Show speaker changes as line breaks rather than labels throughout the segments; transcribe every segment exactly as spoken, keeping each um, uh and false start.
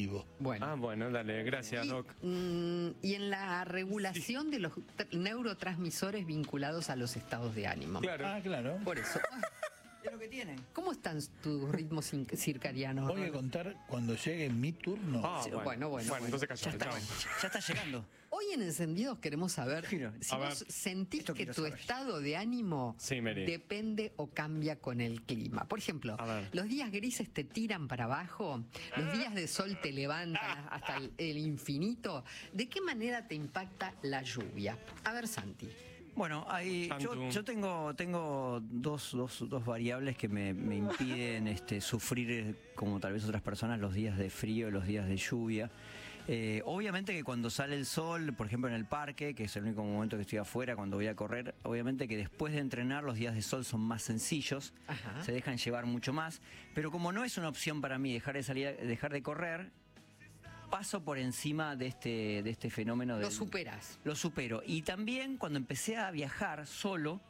positivo.
Bueno.
Ah, bueno, dale, gracias,
Y,
Doc.
mm, y en la regulación sí. de los neurotransmisores vinculados a los estados de ánimo.
Claro.
Ah, claro.
Por eso.
Es lo que tienen.
¿Cómo están tus ritmos cin- circadianos?
Voy a contar cuando llegue mi turno.
Ah,
Sí,
bueno,
bueno, bueno,
bueno. entonces
Ya
callate,
está,
chao.
ya está llegando.
Hoy en Encendidos queremos saber
Quiero-
si
a
vos
ver.
sentís
Esto
que
quiero
tu
saber.
estado de ánimo
Sí, Mary.
depende o cambia con el clima. Por ejemplo,
A ver.
los días grises te tiran para abajo, los días de sol te levantan hasta el, el infinito. ¿De qué manera te impacta la lluvia? A ver, Santi.
Bueno, hay, yo,
Santum.
yo tengo, tengo dos, dos, dos variables que me, me impiden este, sufrir, como tal vez otras personas, los días de frío, los días de lluvia. Eh, obviamente que cuando sale el sol, por ejemplo en el parque, que es el único momento que estoy afuera cuando voy a correr, obviamente que después de entrenar los días de sol son más sencillos,
Ajá.
se dejan llevar mucho más, pero como no es una opción para mí dejar de salir, dejar de correr, paso por encima de este, de este fenómeno.
Lo
del-
superas.
Lo supero. Y también cuando empecé a viajar solo,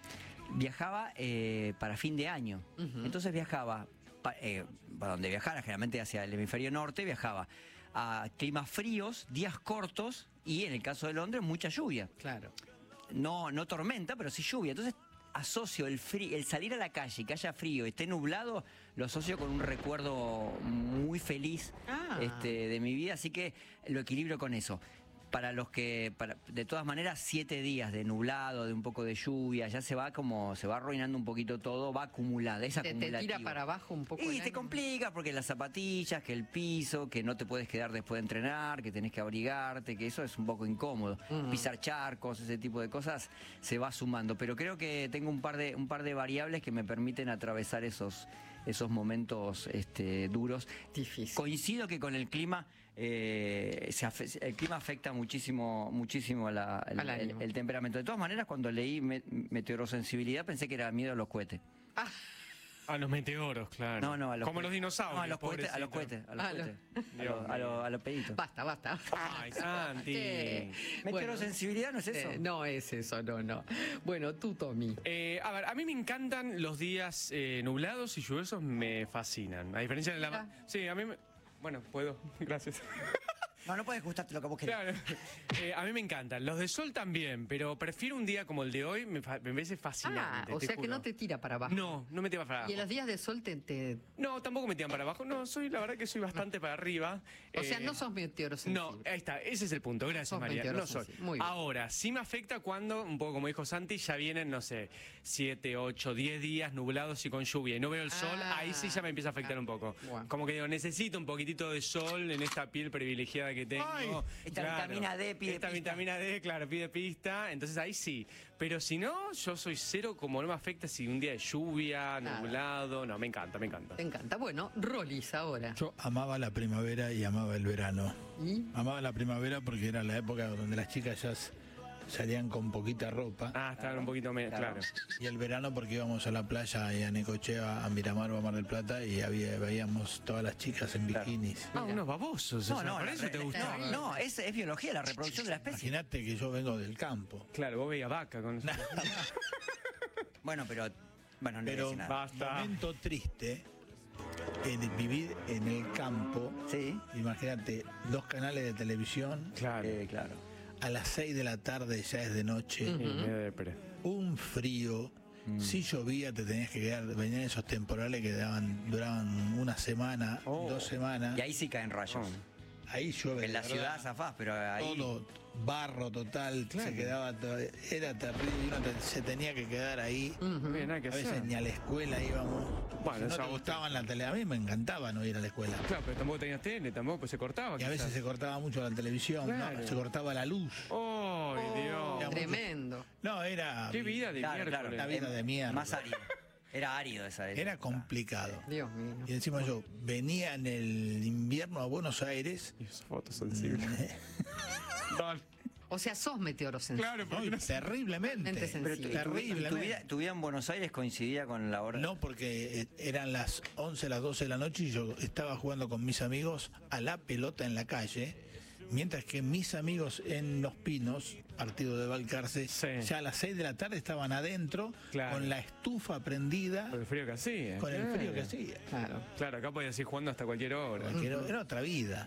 viajaba eh, para fin de año.
Ujú.
Entonces viajaba, pa- eh, para donde viajara, generalmente hacia el hemisferio norte, viajaba a climas fríos, días cortos y en el caso de Londres mucha lluvia.
Claro.
No, no tormenta, pero sí lluvia. Entonces asocio el frío, el salir a la calle y que haya frío y esté nublado, lo asocio con un recuerdo muy feliz
Ah.
este, de mi vida, así que lo equilibro con eso. Para los que, para, de todas maneras, siete días de nublado, de un poco de lluvia, ya se va como, se va arruinando un poquito todo, va acumulada, es
Te, te
acumulativo.
tira para abajo un poco.
Y
el
te
ánimo.
complica porque las zapatillas, que el piso, que no te puedes quedar después de entrenar, que tenés que abrigarte, que eso es un poco incómodo.
Ujú.
Pisar charcos, ese tipo de cosas se va sumando. Pero creo que tengo un par de, un par de variables que me permiten atravesar esos, esos momentos este, duros.
Difícil.
Coincido que con el clima, eh, se afe- el clima afecta muchísimo, muchísimo la- el,
Al ánimo.
el- el temperamento. De todas maneras, cuando leí me- meteorosensibilidad pensé que era miedo a los cohetes.
Ah,
A los meteoros, claro.
No, no, a los
Como los
cohetes.
dinosaurios.
No, a los cohetes, a los
pobrecito.
cohetes, a los
Ah, lo-
cohetes. A
Dios
los- a los- a los peditos.
basta, basta.
Ay, Santi.
Eh,
¿Meteorosensibilidad no es eso?
Eh, no es eso, no, no. Bueno, tú, Tommy.
Eh, a ver, a mí me encantan los días eh, nublados y lluviosos, me fascinan. A diferencia de la...
Mira.
Sí, a mí me... Bueno, puedo, gracias.
No, no puedes gustarte lo que vos querés.
Claro. Eh, a mí me encantan. Los de sol también, pero prefiero un día como el de hoy, me, fa- me parece
Ah,
fascinante.
o
te
sea que
juro.
no te tira para abajo.
No, no me tira para abajo.
Y en los días de sol te... te-
No, tampoco me tiran para abajo. No, soy, la verdad que soy bastante para arriba.
O sea,
Eh,
no sos meteorosensible.
No, ahí está, ese es el punto. Gracias,
Sos
María. No soy.
meteorosensible. Muy bien.
Ahora, sí me afecta cuando, un poco como dijo Santi, ya vienen, no sé, siete, ocho, diez días nublados y con lluvia y no veo el sol,
Ah,
ahí sí ya me empieza a afectar un poco.
Bueno.
Como que digo, necesito un poquitito de sol en esta piel privilegiada que tengo.
Ay,
esta vitamina D pide
Esta
pista.
vitamina D, claro, pide pista. Entonces ahí sí. Pero si no, yo soy cero, como no me afecta si un día de lluvia,
Nada.
nublado. No, me encanta, me encanta.
Te encanta. Bueno, Rolis ahora.
Yo amaba la primavera y amaba el verano.
¿Y?
Amaba la primavera porque era la época donde las chicas ya s- salían con poquita ropa.
Ah, estaban un poquito menos, claro.
Claro.
Y el verano porque íbamos a la playa y a Necochea, a Miramar o a Mar del Plata y había, veíamos todas las chicas en
Claro.
bikinis.
Ah,
Mira.
unos babosos.
No,
o sea,
no,
por
la-
eso te
la-
gustaba.
No, no, es, es biología, la reproducción de la especie.
Imagínate que yo vengo del campo.
Claro, vos veías vaca con eso.
Bueno, pero. Bueno, no
Pero
dice nada.
Basta.
momento triste en vivir en el campo.
Sí.
Imagínate, dos canales de televisión.
Claro.
Eh, claro.
A las seis de la tarde ya es de noche.
Sí, medio depre.
Un frío.
Mm.
Si llovía te tenías que quedar, venían esos temporales que daban, duraban una semana,
Oh.
dos semanas.
Y ahí sí caen rayos.
Ahí llueve.
En la
de
ciudad
verdad.
zafás, pero ahí.
Todo barro total,
Claro.
se quedaba todo- era terrible y uno te- se tenía que quedar ahí.
No había nada que
A veces
hacer.
ni a la escuela íbamos.
Bueno,
Si no
eso
te
a vos
gustaba la tele, a mí me encantaba no ir a la escuela.
Claro, pero tampoco tenías tele, tampoco, pues se cortaba.
Y a veces
quizás.
se cortaba mucho la televisión, ¿no?
Claro.
Se cortaba la luz.
¡Ay, Dios!
Era
Tremendo.
No, era
¡Qué vida de
Claro,
miércoles!
claro.
La vida de mierda.
Más árido. Era árido esa época.
era complicado.
Dios mío.
Y encima yo venía en el invierno a Buenos Aires.
Y sus fotos sensibles. Dale.
O sea, sos meteorosensible.
Claro,
No,
porque
y
no
terriblemente.
Mente sensible.
Pero tu, tu-
terriblemente.
tu vida, tu vida en Buenos Aires coincidía con la hora.
No, porque eh, eran las once, las doce de la noche y yo estaba jugando con mis amigos a la pelota en la calle, mientras que mis amigos en Los Pinos, partido de Balcarce,
Sí.
ya a las seis de la tarde estaban adentro
Claro.
con la estufa prendida,
Por el frío que hacía.
con el
claro.
frío que hacía.
Claro.
Claro, acá podías ir jugando hasta cualquier hora.
Porque era, era otra vida.